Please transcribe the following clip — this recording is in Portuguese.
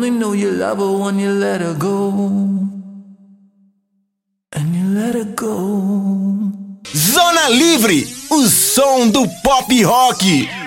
only know you love her when you let her go. And you let her go. Zona Livre, o som do pop rock.